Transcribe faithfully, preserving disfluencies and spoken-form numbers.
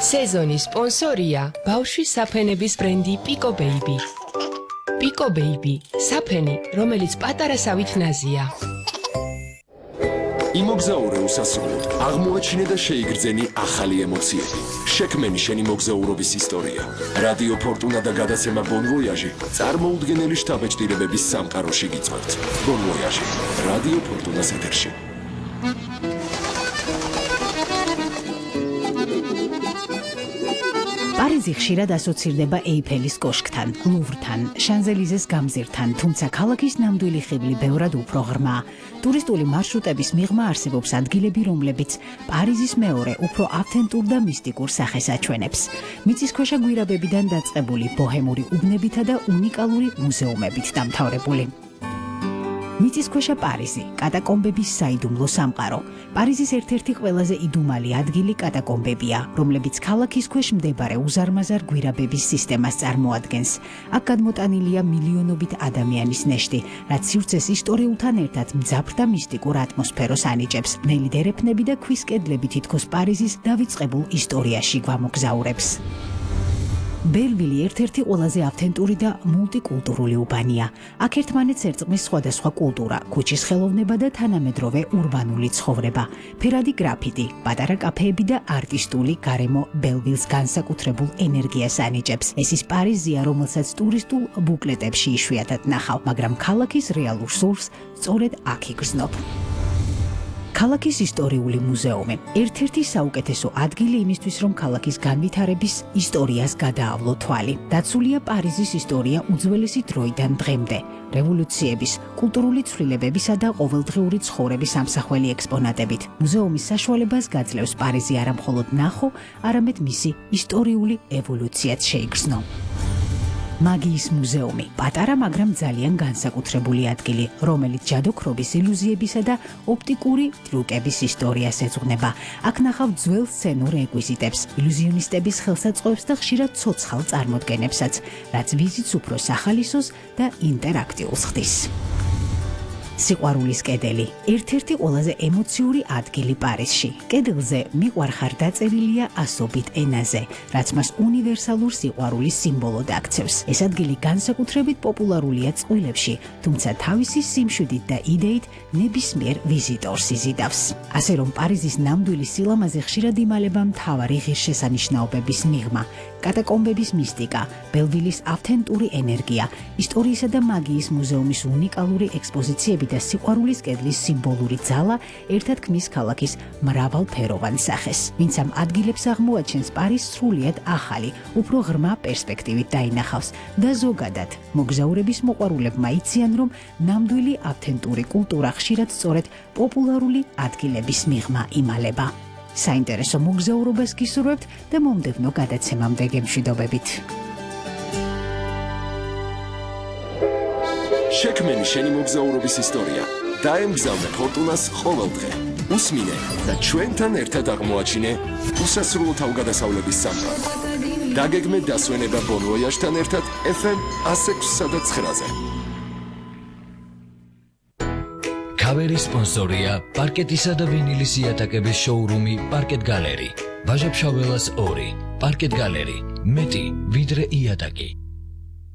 სეზონის სპონსორია ბავშვის საფენების ბრენდი Pico Baby. Pico Baby, საფენი, რომელიც პატარასავით ნაზია. იმოგზაურე უსასრულოდ, აღმოაჩინე და შეიგრძენი ახალი ემოციები. შექმენი შენი მოგზაურობის ისტორია. რადიო ფორტუნა და გადაცემა Bon Voyage წარმოუდგენელი შთაბეჭდილებების სამყაროში გიწვევთ. Bon Voyage, რადიო ფორტუნას ეთერში. პარიზი ხშირად ასოცირდება ეიფელის კოშკთან, ლუვრთან, შანზელიზეს გამზირთან, თუმცა ქალაქის ნამდვილი ხიბლი ბევრად უფრო ღრმაა. ტურისტული მარშრუტების მიღმა არსებობს ადგილები, რომლებიც პარიზის მეორე, უფრო ავთენტურ და მისტიკურ სახეს აჩვენებს. მიწისქვეშა გვირაბებიდან დაწყებული ბოჰემური უბნებითა და უნიკალური მუზეუმებით დამთავრებული. მიწისქვეშა პარიზი, კატაკომბების საიდუმლო სამყარო. პარიზის ერთ-ერთი ყველაზე იდუმალი ადგილი კატაკომბებია, რომლებიც ქალაქის ქვეშ მდებარე უზარმაზარ გვირაბების სისტემას წარმოადგენს. აქ გადმოტანილია მილიონობით ადამიანის ნეშტი, რაც სივრცეს ისტორიულთან ერთად მძაფრ და მისტიკურ ატმოსფეროს ანიჭებს. ბნელი დერეფნები და ქვის კედლები თითქოს პარიზის დავიწყებულ ისტორიაში გვამოგზაურებს. ბელვილი ერთ-ერთი ყველაზე ავთენტური და მულტიკულტურული უბანია. აქ ერთმანეთს ერწყმის სხვადასხვა კულტურა, ქუჩის ხელოვნება და თანამედროვე ურბანული ცხოვრება. ფერადი გრაფიტი, პატარა კაფეები და არტისტული გარემო ბელვილს განსაკუთრებულ ენერგიას ანიჭებს. ეს ის პარიზია, რომელსაც ტურისტულ ბუკლეტებში იშვიათად ნახავ, მაგრამ ქალაქის რეალურ სურს სწორედ აქ იგრძნობ. ქალაქის ისტორიული მუზეუმი ერთ-ერთი საუკეთესო ადგილი იმისთვის, რომ ქალაქის განვითარების ისტორიას გადაავლო თვალი. დაცულია პარიზის ისტორია უძველესი დროიდან დღემდე. რევოლუციების, კულტურული ცვლილებებისა და ყოველდღიური ცხოვრების ამსახველი ექსპონატებით. მუზეუმის საშუალებას გაძლევს პარიზი არა მხოლოდ ნახო, არამედ მისი ისტორიული ევოლუციაც შეიგრძნო. მაგიის მუზეუმი, პატარა, მაგრამ ძალიან განსაკუთრებული ადგილი, რომელიც ჯადოქრობის, ილუზიებისა და ოპტიკური ტრუკების ისტორიას ეძღვნება. აქ ნახავ ძველ სცენურ რეკვიზიტებს, ილუზიონისტების ხელსაწყოებს და ხშირად ცოცხალ წარმოდგენებსაც, რაც ვიზიტს უფრო სახალისოს და ინტერაქტიულს ხდის. სიყვარულის კედელი, ერთ-ერთი ყველაზე ემოციური ადგილი პარიზში. კედელზე მიყვარხარ დაწერილია ასობით ენაზე, რაც მას უნივერსალურ სიყვარულის სიმბოლოდ აქცევს. ეს ადგილი განსაკუთრებით პოპულარულია წყვილებში, თუმცა თავისი სიმშვიდით და იდეით ნებისმიერ ვიზიტორს იზიდავს. ასე რომ პარიზის ნამდვილი სილამაზე ხშირად იმალება მთავარი ღირსშესანიშნაობების მიღმა, კატაკომბების მისტიკა, ბელვილის ავთენტური ენერგია, ისტორიისა და მაგიის მუზეუმის უნიკალური ექსპოზიციები და სიყვარულის კედლის სიმბოლური ძალა ერთად ქმნის ქალაქის მრავალფეროვან სახეს. ვინც ამ ადგილებს აღმოაჩენს, პარიზს სრულიად ახალი, უფრო ღრმა პერსპექტივით დაინახავს და ზოგადად მოგზაურების მოყვარულებმა იციან, რომ ნამდვილი ავთენტური კულტურა ხშირად სწორედ პოპულარული ადგილების მიღმა იმალება. საინტერესო მოგზაურობას გისურვებთ და მომდევნო გადაცემამდე გემშვიდობებით. შექმენი შენი მოგზაურობის ისტორია. დაემგზავრე ფორტუნას ყოველ დღე. უსმინე და ჩვენთან ერთად აღმოაჩინე უსასრულო თავგადასავლების სამყარო. დაგეგმე დასვენება Bon Voyage-თან ერთად ეფ ემ ათს ექვსსა და ცხრაზე. ქავერის სპონსორია პარკეტისა და ვინილის იატაკების შოურუმი პარკეტ გალერი. ვაჟა-ფშაველას ორი. პარკეტ გალერი. მეტი ვიდრე იატაკი.